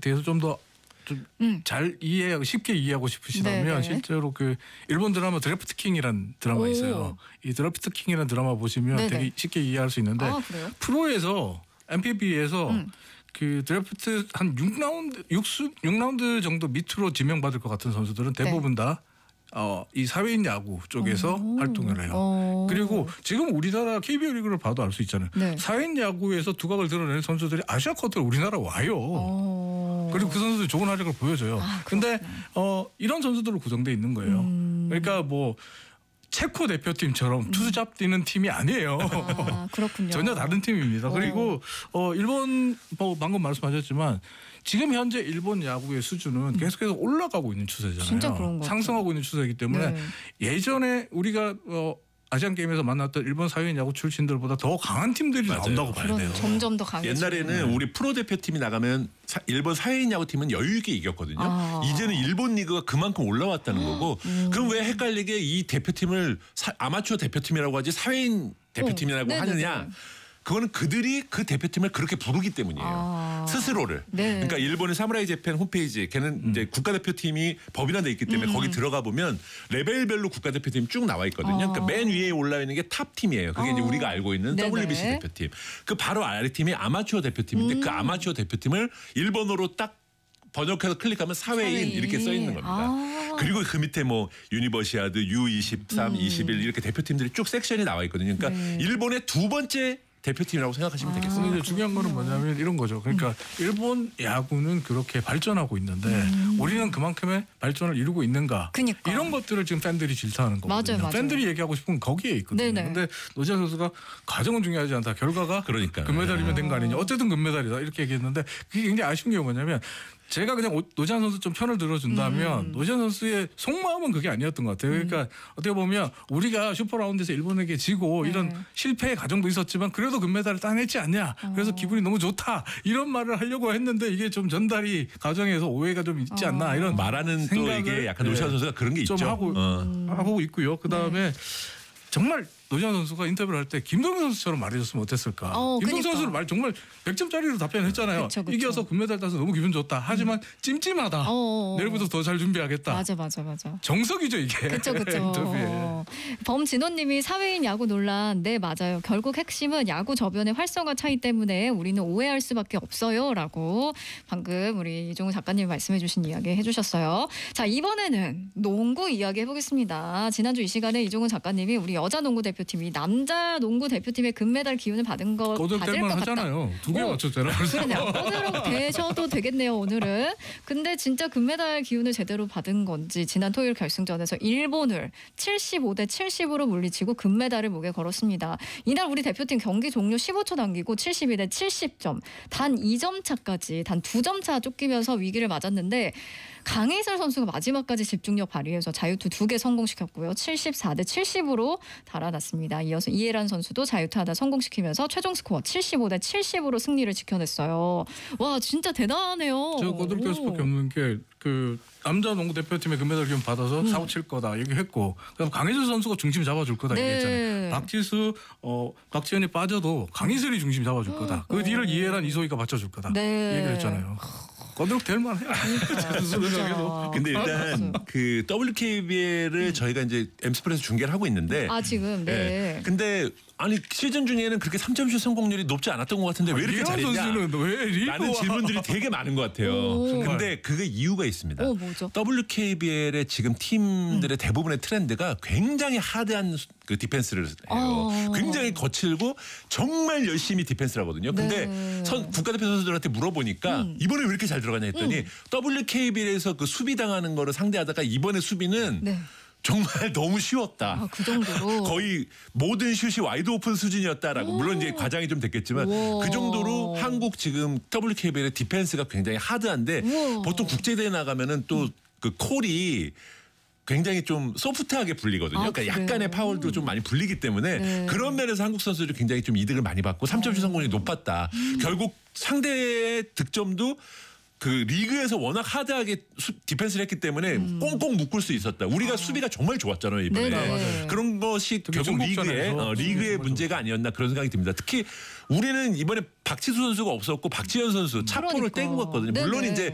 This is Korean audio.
대해서 좀 더 잘 이해하고 쉽게 이해하고 싶으시다면 네네. 실제로 그 일본 드라마 드래프트 킹이라는 드라마 있어요. 이 드래프트 킹이라는 드라마 보시면 네네. 되게 쉽게 이해할 수 있는데 아, 그래요? 프로에서 MPB에서 그 드래프트 한 6라운드 정도 밑으로 지명받을 것 같은 선수들은 대부분 다 이 사회인 야구 쪽에서 활동을 해요. 그리고 지금 우리나라 KBO 리그를 봐도 알 수 있잖아요. 네. 사회인 야구에서 두각을 드러내는 선수들이 아시아 쿼터로 우리나라 와요. 그리고 그 선수들이 좋은 활약을 보여줘요. 근데 이런 선수들로 구성돼 있는 거예요. 그러니까 뭐 체코 대표팀처럼 투수 잡뛰는 팀이 아니에요. 아, 그렇군요. 전혀 다른 팀입니다. 그리고 일본 뭐 방금 말씀하셨지만 지금 현재 일본 야구의 수준은 계속해서 올라가고 있는 추세잖아요. 진짜 그런 것 같아요. 상승하고 있는 추세이기 때문에 네. 예전에 우리가 아시안 게임에서 만났던 일본 사회인 야구 출신들보다 더 강한 팀들이 맞아요. 나온다고 봐야 돼요. 점점 더 강해지고. 옛날에는 우리 프로 대표팀이 나가면 일본 사회인 야구팀은 여유 있게 이겼거든요. 이제는 일본 리그가 그만큼 올라왔다는 거고 그럼 왜 헷갈리게 이 대표팀을 아마추어 대표팀이라고 하지 사회인 대표팀이라고 하느냐. 그거는 그들이 그 대표팀을 그렇게 부르기 때문이에요. 스스로를. 네. 그러니까 일본의 사무라이 재팬 홈페이지 걔는 이제 국가대표팀이 법인화돼 있기 때문에 거기 들어가 보면 레벨별로 국가대표팀이 쭉 나와 있거든요. 그러니까 맨 위에 올라 있는 게 탑팀이에요. 그게 이제 우리가 알고 있는 네네. WBC 대표팀. 그 바로 아래 팀이 아마추어 대표팀인데 그 아마추어 대표팀을 일본어로 딱 번역해서 클릭하면 사회인 이렇게 써 있는 겁니다. 그리고 그 밑에 뭐 유니버시아드, U23, 21 이렇게 대표팀들이 쭉 섹션이 나와 있거든요. 그러니까 일본의 두 번째 대표팀이라고 생각하시면 되겠습니다. 근데 중요한 거는 뭐냐면 이런 거죠. 그러니까 일본 야구는 그렇게 발전하고 있는데 우리는 그만큼의 발전을 이루고 있는가? 그러니까. 이런 것들을 지금 팬들이 질타하는 거거든요. 맞아요. 팬들이 얘기하고 싶은 건 거기에 있거든요. 네네. 근데 노지아 선수가 과정은 중요하지 않다. 결과가 그러니까요. 금메달이면 된 거 아니냐. 어쨌든 금메달이다. 이렇게 얘기했는데 그게 굉장히 아쉬운 게 뭐냐면 제가 그냥 노지아 선수 좀 편을 들어준다면 노지아 선수의 속마음은 그게 아니었던 것 같아요. 그러니까 어떻게 보면 우리가 슈퍼라운드에서 일본에게 지고 이런 실패의 과정도 있었지만 그래도 금메달을 따냈지 않냐. 그래서 기분이 너무 좋다. 이런 말을 하려고 했는데 이게 좀 전달이 과정에서 오해가 좀 있지 않나. 이런 말하는 또 이게 약간 노시아 선수가 그런 게 좀 있죠. 하고 있고요. 그다음에 정말 노지아 선수가 인터뷰를 할 때 김동현 선수처럼 말해줬으면 어땠을까. 김동현 그러니까. 선수는 말 정말 100점짜리로 답변했잖아요. 그쵸. 이겨서 금메달 따서 너무 기분 좋다. 하지만 찜찜하다. 내일부터 더 잘 준비하겠다. 맞아. 정석이죠 이게. 그쵸. 인터뷰에. 범진호님이 사회인 야구 논란. 네, 맞아요. 결국 핵심은 야구 저변의 활성화 차이 때문에 우리는 오해할 수밖에 없어요라고 방금 우리 이종우 작가님이 말씀해주신 이야기 해주셨어요. 자, 이번에는 농구 이야기 해보겠습니다. 지난주 이 시간에 이종우 작가님이 우리 여자 농구 대표팀이 남자 농구 대표팀의 금메달 기운을 받을 것 꼬들대만 같다. 하잖아요. 2개 맞췄잖아요. 그러네요. 꼬드록 되셔도 되겠네요, 오늘은. 근데 진짜 금메달 기운을 제대로 받은 건지 지난 토요일 결승전에서 일본을 75대 70으로 물리치고 금메달을 목에 걸었습니다. 이날 우리 대표팀 경기 종료 15초 남기고 72대 70점, 단 2점 차까지 단 2점 차 쫓기면서 위기를 맞았는데 강희슬 선수가 마지막까지 집중력 발휘해서 자유투 2개 성공시켰고요. 74대 70으로 달아났습니다. 이어서 이해란 선수도 자유투 하나 성공시키면서 최종 스코어 75대 70으로 승리를 지켜냈어요. 와, 진짜 대단하네요. 저 꼬들될 수밖에 없는 게 그 남자 농구 대표팀의 금메달 기운 받아서 사고 칠 거다 얘기했고 그다음 강희슬 선수가 중심 잡아줄 거다 얘기했잖아요. 박지수, 박지현이 빠져도 강희슬이 중심 잡아줄 거다. 그 뒤를 이해란 이소희가 받쳐줄 거다. 얘기를 했잖아요. 꼬드록 될 만해요. 근데 일단 그 WKBL을 저희가 이제 엠스프레소 중계를 하고 있는데 지금 근데 아니 시즌 중에는 그렇게 3점슛 성공률이 높지 않았던 것 같은데 왜 이렇게 잘했냐? 선수는 왜 라는 질문들이 되게 많은 것 같아요. 근데 그게 이유가 있습니다. 뭐죠? WKBL의 지금 팀들의 대부분의 트렌드가 굉장히 하드한 그 디펜스를 해요. 굉장히 거칠고 정말 열심히 디펜스를 하거든요. 근데 국가대표 선수들한테 물어보니까 이번에 왜 이렇게 잘 들어가냐 했더니 WKBL에서 그 수비 당하는 거를 상대하다가 이번에 수비는 정말 너무 쉬웠다. 그 정도로 거의 모든 슛이 와이드 오픈 수준이었다라고. 물론 이제 과장이 좀 됐겠지만 그 정도로 한국 지금 WKBL의 디펜스가 굉장히 하드한데 보통 국제대회 나가면은 또 그 콜이 굉장히 좀 소프트하게 불리거든요. 그러니까 약간의 파울도 좀 많이 불리기 때문에 그런 면에서 한국 선수들이 굉장히 좀 이득을 많이 받고 3점슛 성공률이 높았다. 결국 상대의 득점도 그 리그에서 워낙 하드하게 디펜스를 했기 때문에 꽁꽁 묶을 수 있었다. 우리가 수비가 정말 좋았잖아요 이번에. 그런 것이 결국 리그의 문제가 아니었나 그런 생각이 듭니다. 특히 우리는 이번에 박지수 선수가 없었고 박지현 선수 차포를 떼고 갔거든요. 물론 이제